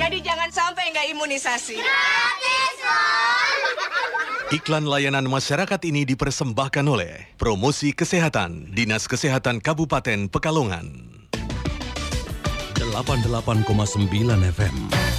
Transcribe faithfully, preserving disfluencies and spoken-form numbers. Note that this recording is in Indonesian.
Jadi jangan sampai nggak imunisasi. Gratis loh. Iklan layanan masyarakat ini dipersembahkan oleh Promosi Kesehatan Dinas Kesehatan Kabupaten Pekalongan. delapan puluh delapan koma sembilan F M